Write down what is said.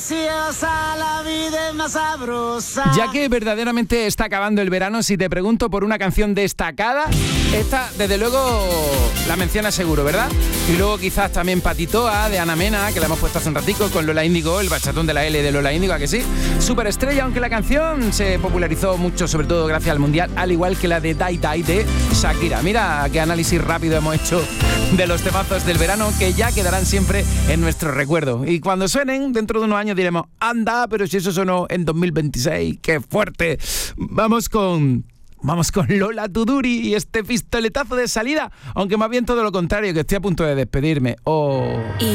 graciosa, la vida es más sabrosa. Ya que verdaderamente está acabando el verano, si te pregunto por una canción destacada, esta desde luego la mencionas seguro, ¿verdad? Y luego quizás también Patitoa de Ana Mena, que la hemos puesto hace un ratico, con Lola Índigo, el bachatón de la L de Lola Índigo, ¿a que sí? Superestrella, aunque la canción se popularizó mucho, sobre todo gracias al Mundial, al igual que la de Die Die de Shakira. Mira qué análisis rápido hemos hecho de los temazos del verano que ya quedarán siempre en nuestro recuerdo. Y cuando suenen, dentro de unos años diremos, anda, pero si eso sonó en 2026, ¡qué fuerte! Vamos con Lola Tuduri y este pistoletazo de salida, aunque más bien todo lo contrario, que estoy a punto de despedirme.